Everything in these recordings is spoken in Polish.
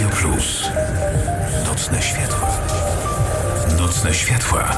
Radio Plus. Nocne światła. Nocne światła.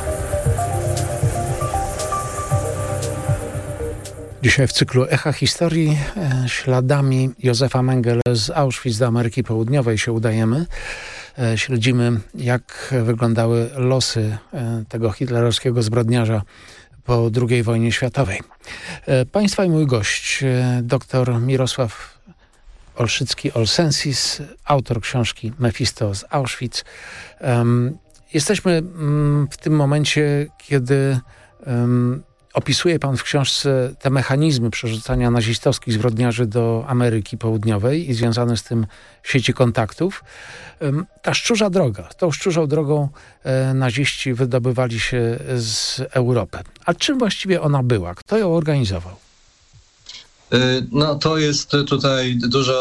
Dzisiaj w cyklu Echa Historii śladami Józefa Mengele z Auschwitz do Ameryki Południowej się udajemy. Śledzimy, jak wyglądały losy tego hitlerowskiego zbrodniarza po II wojnie światowej. Państwa i mój gość, dr Mirosław Olszycki-Olsensis, autor książki Mefisto z Auschwitz. Jesteśmy w tym momencie, kiedy opisuje pan w książce te mechanizmy przerzucania nazistowskich zbrodniarzy do Ameryki Południowej i związane z tym sieci kontaktów. Ta szczurza droga, tą szczurzą drogą naziści wydobywali się z Europy. A czym właściwie ona była? Kto ją organizował? No to jest tutaj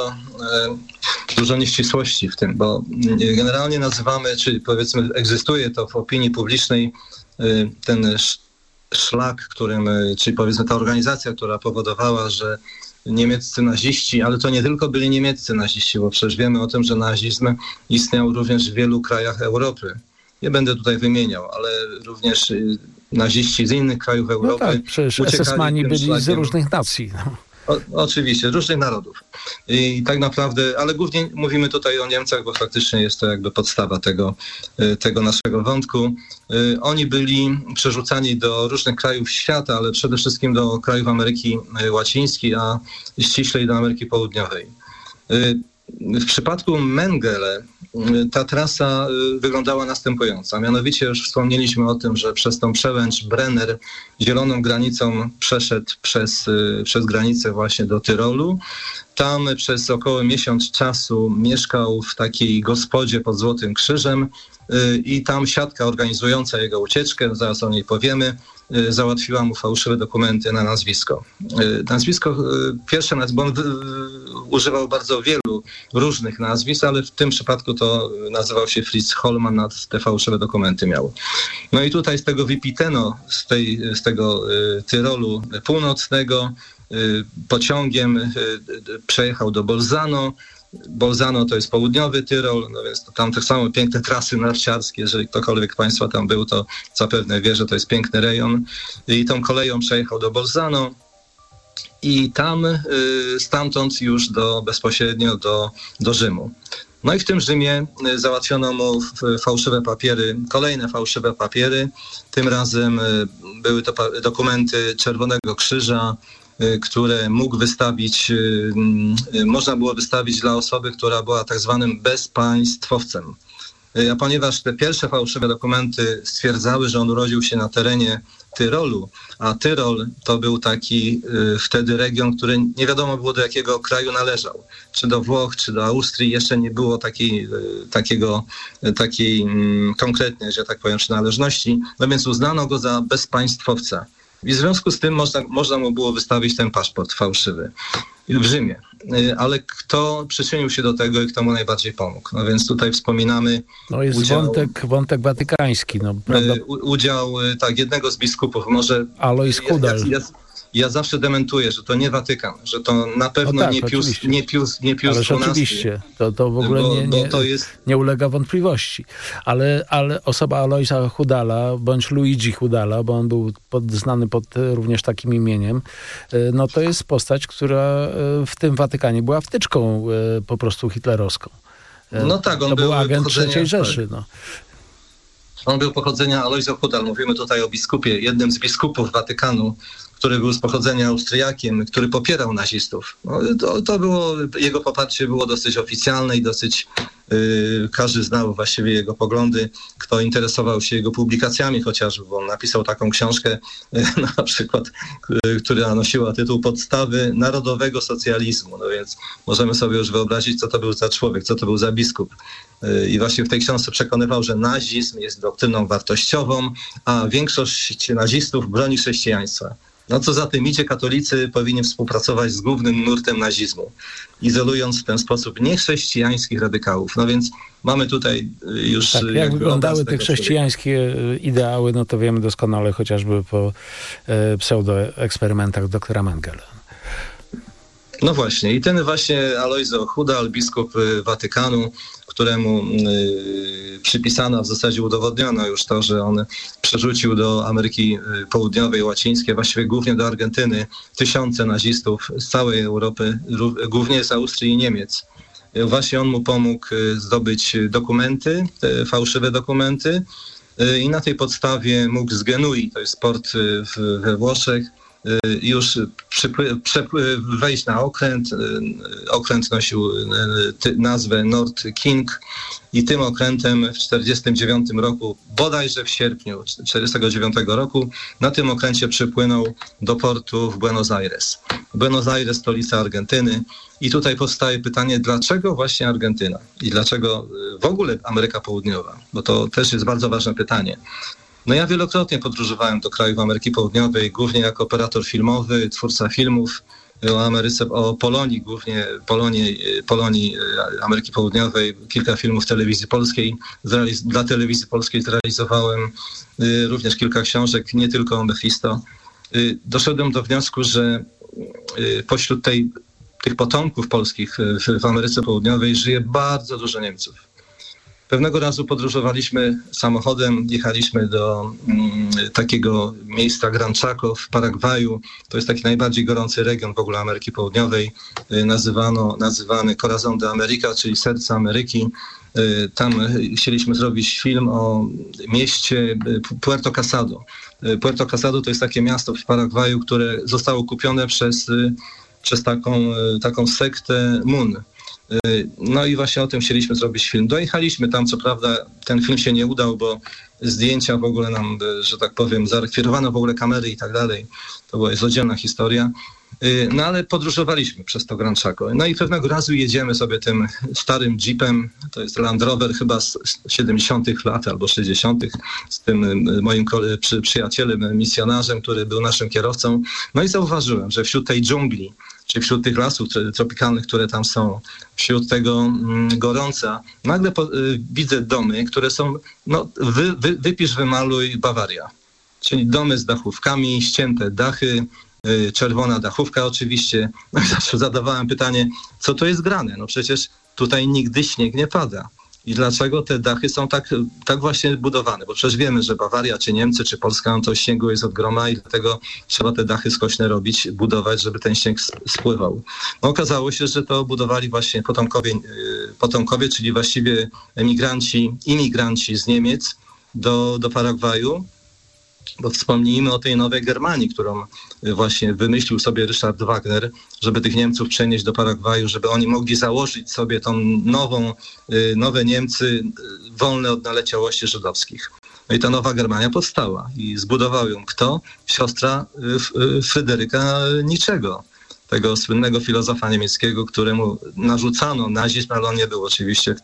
dużo nieścisłości w tym, bo generalnie nazywamy, czy powiedzmy egzystuje to w opinii publicznej ten szlak, czyli powiedzmy ta organizacja, która powodowała, że niemieccy naziści, ale to nie tylko byli niemieccy naziści, bo przecież wiemy o tym, że nazizm istniał również w wielu krajach Europy. Nie będę tutaj wymieniał, ale również naziści z innych krajów Europy. No tak, przecież SS-mani byli z różnych nacji. Oczywiście, różnych narodów. I tak naprawdę, ale głównie mówimy tutaj o Niemcach, bo faktycznie jest to jakby podstawa tego naszego wątku. Oni byli przerzucani do różnych krajów świata, ale przede wszystkim do krajów Ameryki Łacińskiej, a ściślej do Ameryki Południowej. W przypadku Mengele ta trasa wyglądała następująco. Mianowicie już wspomnieliśmy o tym, że przez tą przełęcz Brenner zieloną granicą przeszedł przez granicę właśnie do Tyrolu. Tam przez około miesiąc czasu mieszkał w takiej gospodzie pod Złotym Krzyżem i tam siatka organizująca jego ucieczkę, zaraz o niej powiemy, załatwiła mu fałszywe dokumenty na nazwisko. Pierwsze nazwisko, bo on używał bardzo wielu różnych nazwisk, ale w tym przypadku to nazywał się Fritz Hollmann, a te fałszywe dokumenty miał. No i tutaj z tego Wipiteno, z tego Tyrolu północnego, pociągiem przejechał do Bolzano. Bolzano to jest południowy Tyrol, no więc tam tak samo piękne trasy narciarskie. Jeżeli ktokolwiek Państwa tam był, to zapewne wie, że to jest piękny rejon. I tą koleją przejechał do Bolzano i tam stamtąd już bezpośrednio do Rzymu. No i w tym Rzymie załatwiono mu fałszywe papiery, kolejne fałszywe papiery. Tym razem były to dokumenty Czerwonego Krzyża, które można było wystawić dla osoby, która była tak zwanym bezpaństwowcem. A ponieważ te pierwsze fałszywe dokumenty stwierdzały, że on urodził się na terenie Tyrolu, a Tyrol to był taki wtedy region, który nie wiadomo było do jakiego kraju należał. Czy do Włoch, czy do Austrii, jeszcze nie było takiej konkretnej, że tak powiem, przynależności. No więc uznano go za bezpaństwowca. I w związku z tym można mu było wystawić ten paszport fałszywy w Rzymie. Ale kto przyczynił się do tego i kto mu najbardziej pomógł? No więc tutaj wspominamy... No jest wątek watykański. No, udział jednego z biskupów, może... Alois Hudal. Ja zawsze dementuję, że to nie Watykan, że to na pewno nie Pius Ależ XII. oczywiście, to w ogóle nie ulega wątpliwości. Ale osoba Aloisa Hudala, bądź Luigi Hudala, bo on był znany pod również takim imieniem, no to jest postać, która w tym Watykanie była wtyczką po prostu hitlerowską. No tak, on był agent III Rzeszy. No. On był pochodzenia Alois Hudal. Mówimy tutaj o biskupie, jednym z biskupów Watykanu, który był z pochodzenia Austriakiem, który popierał nazistów. No, jego poparcie było dosyć oficjalne i dosyć każdy znał właściwie jego poglądy, kto interesował się jego publikacjami chociażby, bo on napisał taką książkę na przykład, która nosiła tytuł Podstawy narodowego socjalizmu. No więc możemy sobie już wyobrazić, co to był za człowiek, co to był za biskup. I właśnie w tej książce przekonywał, że nazizm jest doktryną wartościową, a większość nazistów broni chrześcijaństwa. No co za tym idzie, katolicy powinni współpracować z głównym nurtem nazizmu, izolując w ten sposób niechrześcijańskich radykałów. No więc mamy tutaj już... Tak, jak wyglądały te chrześcijańskie ideały, no to wiemy doskonale chociażby po pseudoeksperymentach doktora Mengele. No właśnie, i ten właśnie Alojzy Ochudal, biskup Watykanu, któremu przypisano, w zasadzie udowodniono już to, że on przerzucił do Ameryki Południowej, łacińskiej, właściwie głównie do Argentyny, tysiące nazistów z całej Europy, głównie z Austrii i Niemiec. Właśnie on mu pomógł zdobyć dokumenty, te fałszywe dokumenty, i na tej podstawie mógł z Genui, to jest port we Włoszech, już wejść na okręt. Okręt nosił nazwę Nord King i tym okrętem w 1949 roku, bodajże w sierpniu 1949 roku, na tym okręcie przypłynął do portu w Buenos Aires. Buenos Aires, stolica Argentyny. I tutaj powstaje pytanie, dlaczego właśnie Argentyna? I dlaczego w ogóle Ameryka Południowa? Bo to też jest bardzo ważne pytanie. No ja wielokrotnie podróżowałem do krajów Ameryki Południowej, głównie jako operator filmowy, twórca filmów o Ameryce, o Polonii, głównie Polonii Ameryki Południowej. Kilka filmów telewizji polskiej, dla telewizji polskiej zrealizowałem, również kilka książek, nie tylko o Mephisto. Doszedłem do wniosku, że pośród tych potomków polskich w Ameryce Południowej żyje bardzo dużo Niemców. Pewnego razu podróżowaliśmy samochodem, jechaliśmy do takiego miejsca Gran Chaco w Paragwaju. To jest taki najbardziej gorący region w ogóle Ameryki Południowej, nazywany Corazon de América, czyli serce Ameryki. Tam chcieliśmy zrobić film o mieście Puerto Casado. Puerto Casado to jest takie miasto w Paragwaju, które zostało kupione przez taką sektę Mun. No i właśnie o tym chcieliśmy zrobić film. Dojechaliśmy tam, co prawda ten film się nie udał, bo zdjęcia w ogóle nam, że tak powiem, zarekwirowano w ogóle kamery i tak dalej. To jest oddzielna historia. No ale podróżowaliśmy przez to Gran Chaco. No i pewnego razu jedziemy sobie tym starym jeepem, to jest Land Rover chyba z 70 lat albo 60 z tym moim przyjacielem, misjonarzem, który był naszym kierowcą. No i zauważyłem, że wśród tej dżungli, czy wśród tych lasów tropikalnych, które tam są, wśród tego gorąca, nagle widzę domy, które są, no wypisz, wymaluj Bawaria. Czyli domy z dachówkami, ścięte dachy, czerwona dachówka oczywiście. No i zawsze zadawałem pytanie, co to jest grane? No przecież tutaj nigdy śnieg nie pada. I dlaczego te dachy są tak właśnie budowane? Bo przecież wiemy, że Bawaria, czy Niemcy, czy Polska, no to śniegu jest od groma i dlatego trzeba te dachy skośne robić, budować, żeby ten śnieg spływał. No okazało się, że to budowali właśnie potomkowie, czyli właściwie imigranci z Niemiec do Paragwaju. Bo wspomnijmy o tej Nowej Germanii, którą właśnie wymyślił sobie Richard Wagner, żeby tych Niemców przenieść do Paragwaju, żeby oni mogli założyć sobie tą nowe Niemcy wolne od naleciałości żydowskich. No i ta Nowa Germania powstała i zbudował ją kto? Siostra Fryderyka Nietzschego, tego słynnego filozofa niemieckiego, któremu narzucano nazizm, ale on nie był oczywiście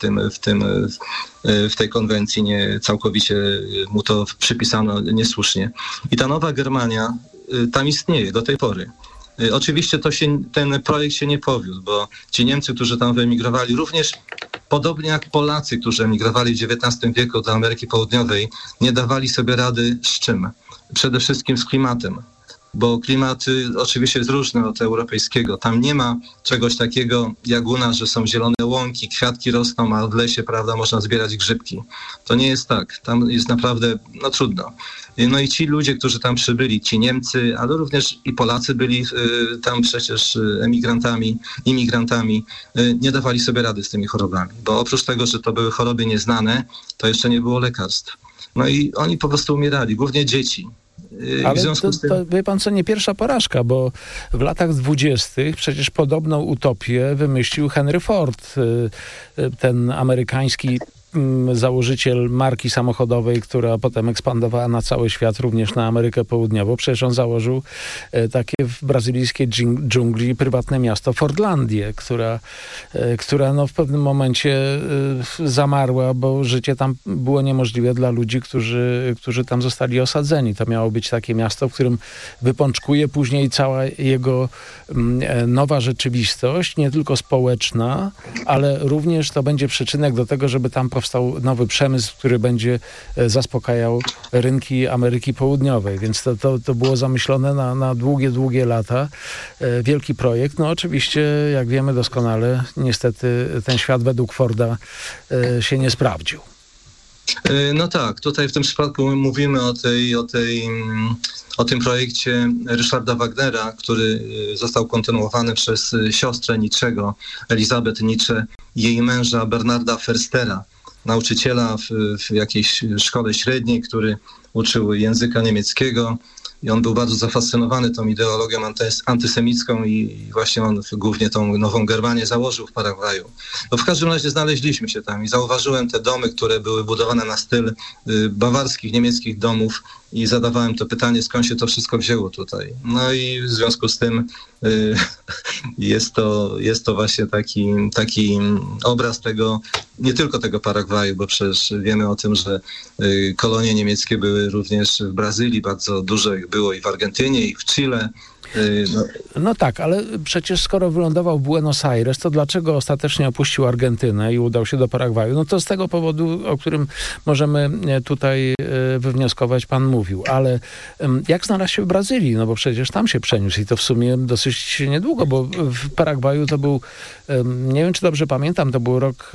w tej konwencji, nie całkowicie mu to przypisano niesłusznie. I ta Nowa Germania tam istnieje do tej pory. Oczywiście ten projekt się nie powiódł, bo ci Niemcy, którzy tam wyemigrowali, również podobnie jak Polacy, którzy emigrowali w XIX wieku do Ameryki Południowej, nie dawali sobie rady z czym? Przede wszystkim z klimatem. Bo klimat oczywiście jest różny od europejskiego. Tam nie ma czegoś takiego jak u nas, że są zielone łąki, kwiatki rosną, a w lesie, prawda, można zbierać grzybki. To nie jest tak. Tam jest naprawdę, trudno. No i ci ludzie, którzy tam przybyli, ci Niemcy, ale również i Polacy byli tam przecież imigrantami, nie dawali sobie rady z tymi chorobami. Bo oprócz tego, że to były choroby nieznane, to jeszcze nie było lekarstw. No i oni po prostu umierali, głównie dzieci. Ale to wie pan co, nie pierwsza porażka, bo w latach 20. przecież podobną utopię wymyślił Henry Ford, ten amerykański założyciel marki samochodowej, która potem ekspandowała na cały świat, również na Amerykę Południową. Przecież on założył takie w brazylijskiej dżungli prywatne miasto Fordlandię, która w pewnym momencie zamarła, bo życie tam było niemożliwe dla ludzi, którzy tam zostali osadzeni. To miało być takie miasto, w którym wypączkuje później cała jego nowa rzeczywistość, nie tylko społeczna, ale również to będzie przyczynek do tego, żeby tam powstać powstał nowy przemysł, który będzie zaspokajał rynki Ameryki Południowej, więc to było zamyślone na długie lata. Wielki projekt. No oczywiście, jak wiemy doskonale, niestety ten świat według Forda się nie sprawdził. No tak, tutaj w tym przypadku mówimy o tym projekcie Ryszarda Wagnera, który został kontynuowany przez siostrę Nietzschego, Elizabeth Nietzsche, jej męża Bernarda Förstera, nauczyciela w jakiejś szkole średniej, który uczył języka niemieckiego. I on był bardzo zafascynowany tą ideologią antysemicką i właśnie on głównie tą Nową Germanię założył w Paragwaju. No w każdym razie znaleźliśmy się tam i zauważyłem te domy, które były budowane na styl bawarskich, niemieckich domów i zadawałem to pytanie, skąd się to wszystko wzięło tutaj. No i w związku z tym jest to właśnie taki obraz tego, nie tylko tego Paragwaju, bo przecież wiemy o tym, że kolonie niemieckie były również w Brazylii, bardzo dużo ich było i w Argentynie, i w Chile. No tak, ale przecież skoro wylądował w Buenos Aires, to dlaczego ostatecznie opuścił Argentynę i udał się do Paragwaju? No to z tego powodu, o którym możemy tutaj wywnioskować, pan mówił. Ale jak znalazł się w Brazylii? No bo przecież tam się przeniósł i to w sumie dosyć niedługo, bo w Paragwaju to był, nie wiem czy dobrze pamiętam, to był rok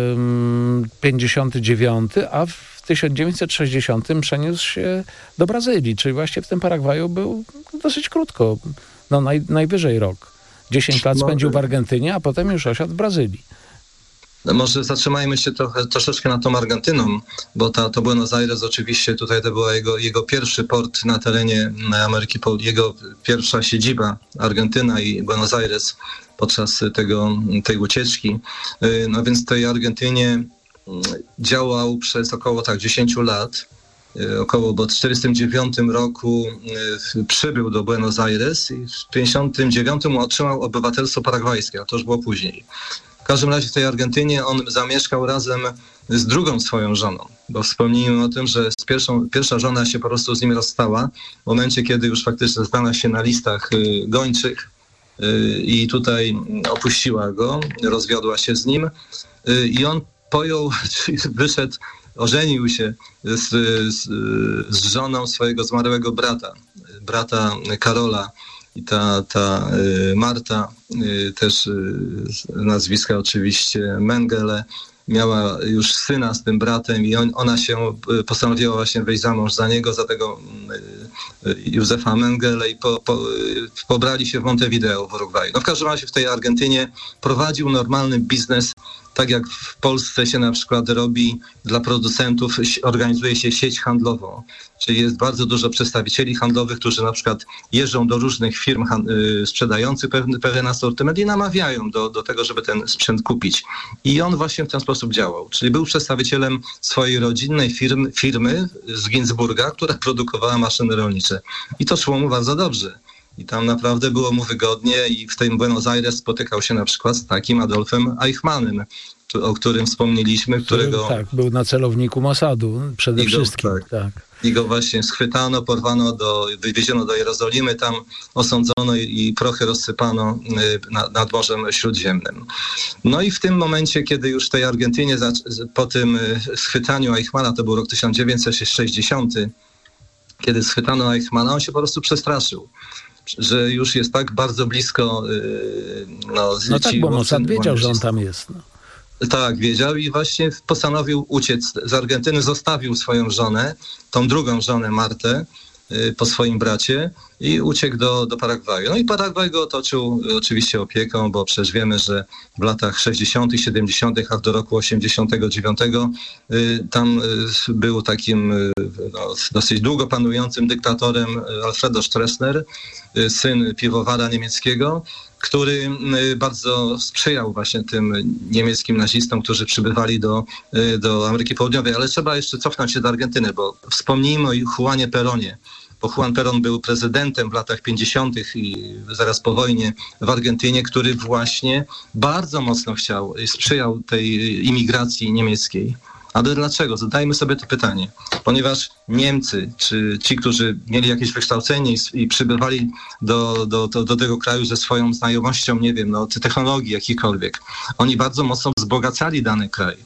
59, a w 1960 przeniósł się do Brazylii, czyli właśnie w tym Paragwaju był dosyć krótko, no najwyżej rok. 10 lat spędził w Argentynie, a potem już osiadł w Brazylii. No może zatrzymajmy się troszeczkę nad tą Argentyną, bo to Buenos Aires oczywiście tutaj to był jego pierwszy port na terenie Ameryki, jego pierwsza siedziba, Argentyna i Buenos Aires podczas tej ucieczki. No więc w tej Argentynie działał przez około 10 lat, bo w 1949 roku przybył do Buenos Aires i w 1959 otrzymał obywatelstwo paragwajskie, a to już było później. W każdym razie w tej Argentynie on zamieszkał razem z drugą swoją żoną, bo wspomnijmy o tym, że pierwsza żona się po prostu z nim rozstała w momencie, kiedy już faktycznie znalazł się na listach gończych i tutaj opuściła go, rozwiodła się z nim i on wyszedł, ożenił się z żoną swojego zmarłego brata Karola. I ta Marta, też nazwiska oczywiście Mengele, miała już syna z tym bratem i ona się postanowiła właśnie wyjść za mąż za niego, za tego Józefa Mengele i pobrali się w Montevideo w Urugwaju. No w każdym razie w tej Argentynie prowadził normalny biznes, tak jak w Polsce się na przykład robi dla producentów, organizuje się sieć handlową. Czyli jest bardzo dużo przedstawicieli handlowych, którzy na przykład jeżdżą do różnych firm sprzedających pewien asortyment i namawiają do tego, żeby ten sprzęt kupić. I on właśnie w ten sposób działał. Czyli był przedstawicielem swojej rodzinnej firmy z Ginzburga, która produkowała maszyny rolnicze. I to szło mu bardzo dobrze. I tam naprawdę było mu wygodnie i w tym Buenos Aires spotykał się na przykład z takim Adolfem Eichmannem, o którym wspomnieliśmy, którego... Tak, był na celowniku Mossadu przede wszystkim. Tak. I go właśnie schwytano, porwano, wywieziono do Jerozolimy, tam osądzono i prochy rozsypano nad Morzem Śródziemnym. No i w tym momencie, kiedy już w tej Argentynie po tym schwytaniu Eichmana, to był rok 1960, kiedy schwytano Eichmana, on się po prostu przestraszył, że już jest tak bardzo blisko... No tak, bo Mossad wiedział, że on tam jest. No. Tak, wiedział i właśnie postanowił uciec z Argentyny, zostawił swoją żonę, tą drugą żonę Martę po swoim bracie i uciekł do Paragwaju. No i Paragwaj go otoczył oczywiście opieką, bo przecież wiemy, że w latach 60., 70., aż do roku 89 tam był takim dosyć długo panującym dyktatorem Alfredo Stroessner, syn piwowara niemieckiego, który bardzo sprzyjał właśnie tym niemieckim nazistom, którzy przybywali do Ameryki Południowej. Ale trzeba jeszcze cofnąć się do Argentyny, bo wspomnijmy o Juanie Peronie, bo Juan Perón był prezydentem w latach 50. i zaraz po wojnie w Argentynie, który właśnie bardzo mocno sprzyjał tej imigracji niemieckiej. Ale dlaczego? Zadajmy sobie to pytanie. Ponieważ Niemcy, czy ci, którzy mieli jakieś wykształcenie i przybywali do tego kraju ze swoją znajomością, nie wiem, czy technologii jakichkolwiek, oni bardzo mocno wzbogacali dany kraj.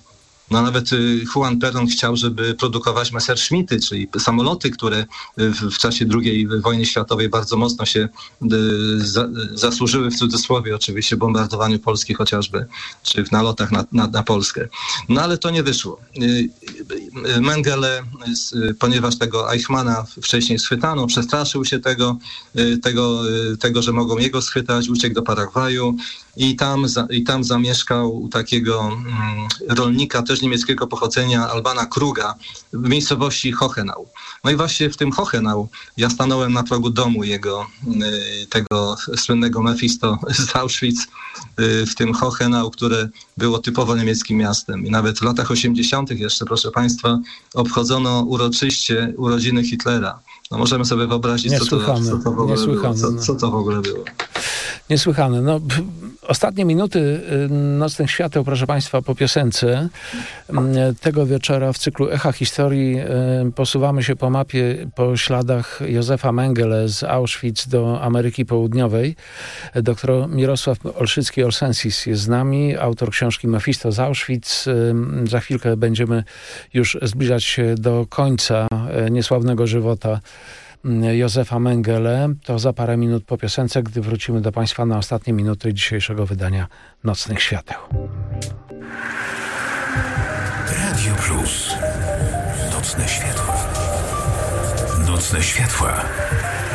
No nawet Juan Perón chciał, żeby produkować Messerschmitty, czyli samoloty, które w czasie II wojny światowej bardzo mocno się zasłużyły, w cudzysłowie oczywiście, bombardowaniu Polski chociażby, czy w nalotach na Polskę. No ale to nie wyszło. Mengele, ponieważ tego Eichmanna wcześniej schwytano, przestraszył się tego, że mogą jego schwytać, uciekł do Paragwaju i tam zamieszkał u takiego rolnika też niemieckiego pochodzenia, Albana Kruga, w miejscowości Hochenau. No i właśnie w tym Hochenau ja stanąłem na progu domu tego słynnego Mephisto z Auschwitz, w tym Hochenau, które było typowo niemieckim miastem. I nawet w latach 80. jeszcze, proszę Państwa, obchodzono uroczyście urodziny Hitlera. No możemy sobie wyobrazić, co to w ogóle było. Niesłychane. No, ostatnie minuty Nocnych Świateł, proszę Państwa, po piosence. Tego wieczora w cyklu Echa Historii posuwamy się po mapie, po śladach Józefa Mengele z Auschwitz do Ameryki Południowej. Doktor Mirosław Olszycki-Olsensis jest z nami, autor książki Mephisto z Auschwitz. Za chwilkę będziemy już zbliżać się do końca niesławnego żywota Józefa Mengele. To za parę minut po piosence, gdy wrócimy do Państwa na ostatnie minuty dzisiejszego wydania Nocnych Świateł. Radio Plus. Nocne światła. Nocne światła.